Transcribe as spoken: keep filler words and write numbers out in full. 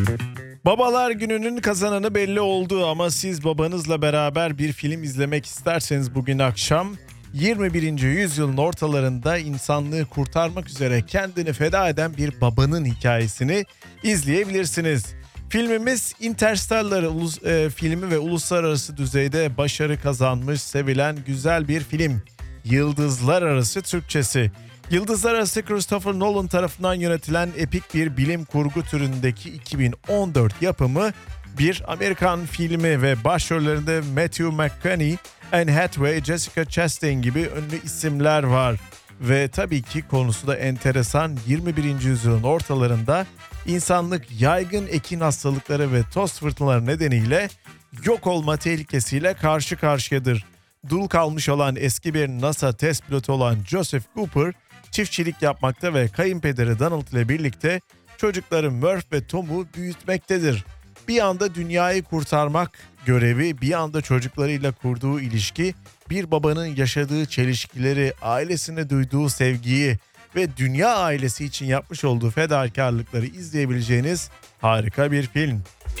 Babalar Günü'nün kazananı belli oldu ama siz babanızla beraber bir film izlemek isterseniz bugün akşam yirmi birinci yüzyılın ortalarında insanlığı kurtarmak üzere kendini feda eden bir babanın hikayesini izleyebilirsiniz. Filmimiz Interstellar ulus, e, filmi ve uluslararası düzeyde başarı kazanmış, sevilen güzel bir film. Yıldızlar Arası Türkçesi. Yıldızlar Arası Christopher Nolan tarafından yönetilen epik bir bilim kurgu türündeki iki bin on dört yapımı bir Amerikan filmi ve başrollerinde Matthew McConaughey, Anne Hathaway, Jessica Chastain gibi ünlü isimler var. Ve tabii ki konusu da enteresan. yirmi birinci yüzyılın ortalarında insanlık yaygın ekin hastalıkları ve toz fırtınaları nedeniyle yok olma tehlikesiyle karşı karşıyadır. Dul kalmış olan eski bir NASA test pilotu olan Joseph Cooper çiftçilik yapmakta ve kayınpederi Donald ile birlikte çocukları Murph ve Tom'u büyütmektedir. Bir anda dünyayı kurtarmak görevi, bir anda çocuklarıyla kurduğu ilişki, bir babanın yaşadığı çelişkileri, ailesine duyduğu sevgiyi ve dünya ailesi için yapmış olduğu fedakarlıkları izleyebileceğiniz harika bir film.